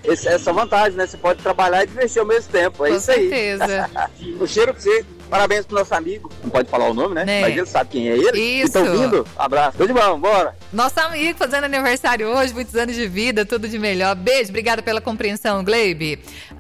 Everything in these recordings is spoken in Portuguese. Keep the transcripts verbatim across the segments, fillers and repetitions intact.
esse, essa vantagem, né? Você pode trabalhar e divertir ao mesmo tempo. É Com isso aí. certeza. O cheiro pra você. Parabéns pro nosso amigo. Não pode falar o nome, né? Né? Mas ele sabe quem é ele. Isso. Estão vindo? Abraço. Tudo de bom, bora. Nosso amigo fazendo aniversário hoje, muitos anos de vida, tudo de melhor. Beijo, obrigada pela compreensão, Gleibe.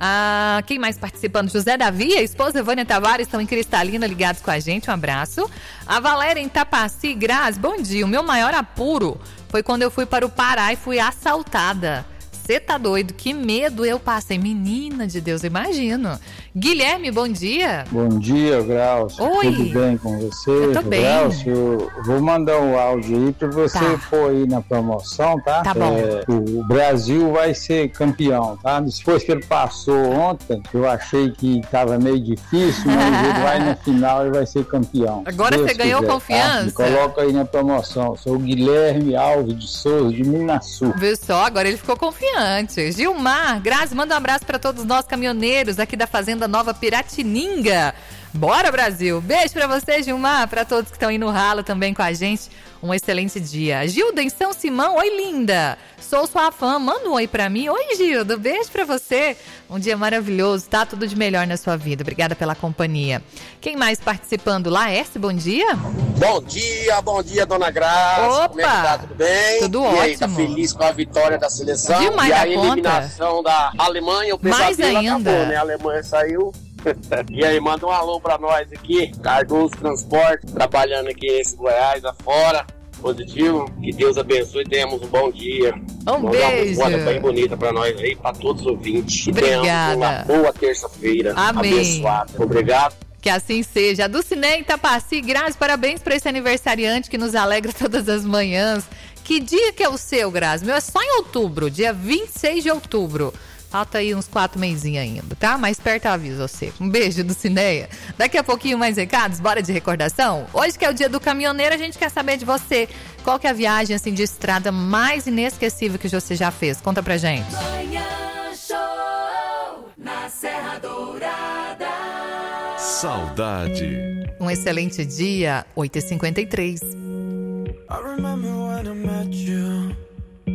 Ah, quem mais participando? José Davi, a esposa Evânia Tavares estão em Cristalina ligados com a gente, um abraço. A Valéria em Tapaci, Graz, bom dia. O meu maior apuro foi quando eu fui para o Pará e fui assaltada. Você tá doido? Que medo eu passei. Menina de Deus, imagino. Guilherme, bom dia. Bom dia, Glaucio. Oi. Tudo bem com você? Eu tô bem. Glaucio, eu vou mandar um áudio aí para você Tá. pôr aí na promoção, tá? Tá bom. É, o Brasil vai ser campeão, tá? Depois que ele passou ontem, eu achei que estava meio difícil, mas ele vai na final e vai ser campeão. Agora Se você Deus ganhou quiser, confiança? Tá? Me coloca aí na promoção. Sou o Guilherme Alves de Souza, de Minasul. Viu só? Agora ele ficou confiante. Gilmar, Grazi, manda um abraço para todos nós caminhoneiros aqui da Fazenda Nova Piratininga. Bora, Brasil! Beijo pra você, Gilmar, pra todos que estão aí no ralo também com a gente. Um excelente dia. Gilda, em São Simão, oi, linda! Sou sua fã, manda um oi pra mim. Oi, Gilda, beijo pra você. Um dia maravilhoso, tá? Tudo de melhor na sua vida. Obrigada pela companhia. Quem mais participando? Laércio, bom dia. Bom dia, bom dia, dona Graça. Opa! Como é que tá? Tudo bem? Tudo e aí, tá ótimo. feliz com a vitória da seleção? Viu mais e da a eliminação da Alemanha, o Mais pesadelo ainda. acabou, né? A Alemanha saiu. E aí, manda um alô pra nós aqui. Cardoso Transporte, trabalhando aqui nesse Goiás, afora. Positivo. Que Deus abençoe e tenhamos um bom dia. Um Manda beijo. uma boa bem bonita pra nós aí, pra todos os ouvintes. Que tenhamos Obrigada. uma boa terça-feira. Amém. Abençoada. Obrigado. Que assim seja. Dulcinei Itapaci, Grazi, parabéns para esse aniversariante que nos alegra todas as manhãs. Que dia que é o seu, Grazi? Meu é só em outubro, dia vinte e seis de outubro. Falta aí uns quatro meizinhos ainda, tá? Mais perto eu aviso você. Um beijo, Dulcineia. Daqui a pouquinho mais recados, bora de recordação? Hoje que é o dia do caminhoneiro, a gente quer saber de você. Qual que é a viagem assim, de estrada mais inesquecível que você já fez? Conta pra gente. Manhã Show na Serra Dourada. Saudade. Um excelente dia, oito e cinquenta e três. I remember when I met you.